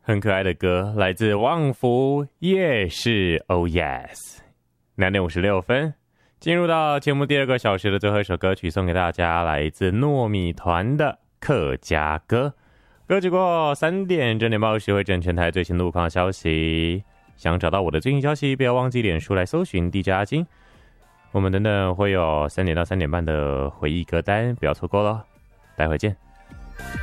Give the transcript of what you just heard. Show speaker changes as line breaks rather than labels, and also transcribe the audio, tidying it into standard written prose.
很可爱的歌，来自旺福夜市 Oh Yes。2点56分，进入到节目第2个小时的最后一首歌曲，送给大家，来自糯米团的客家歌。歌曲过3点，整点报时会整全台最新路况消息。想找到我的最新消息，不要忘记脸书来搜寻 DJ 阿金。我们等等会有3点到3点半的回忆歌单，不要错过咯。待会见。